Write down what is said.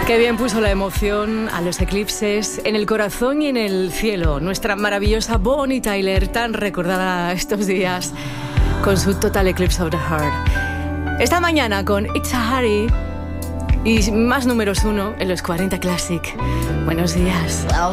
Qué bien puso la emoción a los eclipses en el corazón y en el cielo. Nuestra maravillosa Bonnie Tyler, tan recordada estos días con su Total Eclipse of the Heart. Esta mañana con It's a Hurry y más números 1 en los 40 Classic. Buenos días.